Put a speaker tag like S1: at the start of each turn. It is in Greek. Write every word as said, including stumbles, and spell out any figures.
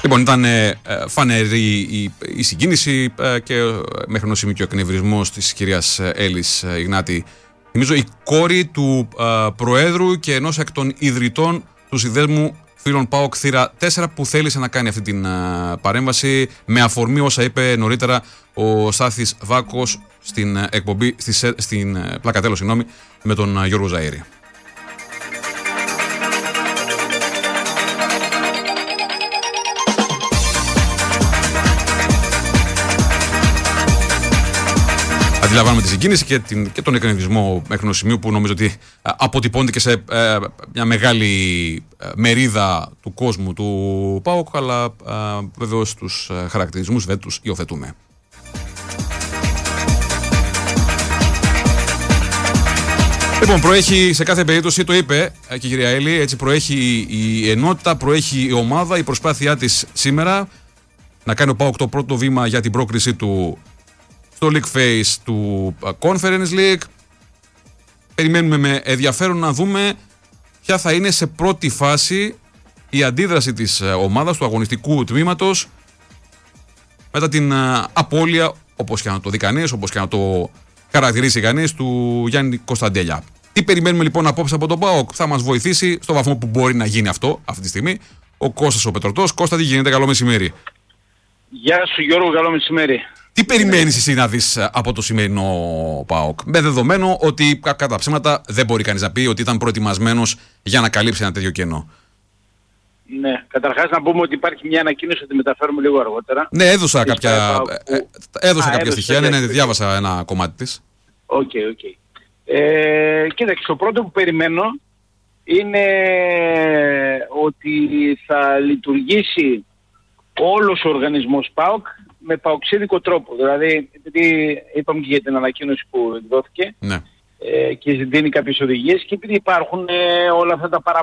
S1: Λοιπόν, ήταν ε, φανερή η, η συγκίνηση ε, και μέχρι ενός σημείου και ο εκνευρισμός της κυρίας Έλλης ε, Ιγνάτη. Νομίζω η κόρη του ε, Προέδρου και ενός εκ των ιδρυτών του Συνδέσμου Φίλων ΠΑΟΚ Θύρα τέσσερα, που θέλησε να κάνει αυτή την ε, παρέμβαση με αφορμή όσα είπε νωρίτερα ο Στάθης Βάκος στην ε, εκπομπή, στη, στην ε, Πλακατέλο, συγγνώμη, με τον ε, Γιώργο Ζαΐρη. Αντιλαμβάνομαι τη συγκίνηση και, την, και τον εκνευρισμό μέχρι ενός σημείου που νομίζω ότι αποτυπώνεται και σε ε, μια μεγάλη μερίδα του κόσμου του ΠΑΟΚ, αλλά ε, βεβαίως τους χαρακτηρισμούς δεν τους υιοθετούμε. Λοιπόν, προέχει σε κάθε περίπτωση, το είπε και η κυρία Έλλη, έτσι προέχει η ενότητα, προέχει η ομάδα, η προσπάθειά της σήμερα να κάνει ο ΠΑΟΚ το πρώτο βήμα για την πρόκρισή του στο League Phase του Conference League. Περιμένουμε με ενδιαφέρον να δούμε ποια θα είναι σε πρώτη φάση η αντίδραση της ομάδας, του αγωνιστικού τμήματος, μετά την απώλεια, όπως και να το δει κανείς, όπως και να το χαρακτηρίσει κανείς, του Γιάννη Κωνσταντέλια. Τι περιμένουμε λοιπόν απόψε από τον ΠΑΟΚ? Θα μας βοηθήσει στο βαθμό που μπορεί να γίνει αυτό αυτή τη στιγμή ο Κώστας ο Πετρωτός. Κώστα, τι γίνεται? Καλό μεσημέρι.
S2: Γεια σου Γιώργο, καλό μεσημέρι.
S1: Τι περιμένεις εσύ να δεις από το σημερινό ΠΑΟΚ, με δεδομένο ότι κατά ψέματα δεν μπορεί κανείς να πει ότι ήταν προετοιμασμένος για να καλύψει ένα τέτοιο κενό?
S2: Ναι, καταρχάς να πούμε ότι υπάρχει μια ανακοίνωση ότι μεταφέρουμε λίγο αργότερα.
S1: Ναι, έδωσα κάποια,
S2: που...
S1: έδωσα
S2: Α,
S1: κάποια στοιχεία, ναι, ναι, διάβασα ένα κομμάτι της.
S2: Οκ, okay, οκ. Okay. Ε, κοίταξε, το πρώτο που περιμένω είναι ότι θα λειτουργήσει όλος ο οργανισμός ΠΑΟΚ με παοξίδικο τρόπο. Δηλαδή, επειδή είπαμε και για την ανακοίνωση που εκδόθηκε,
S1: ναι,
S2: ε, και δίνει κάποιες οδηγίες, και επειδή υπάρχουν ε, όλα αυτά τα